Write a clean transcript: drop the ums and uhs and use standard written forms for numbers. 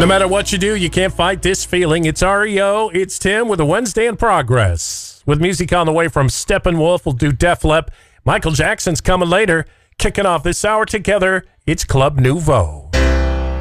No matter what you do, you can't fight this feeling. It's REO. It's Tim with a Wednesday in progress. With music on the way from Steppenwolf, we'll do Def Leppard. Michael Jackson's coming later. Kicking off this hour together, it's Club Nouveau.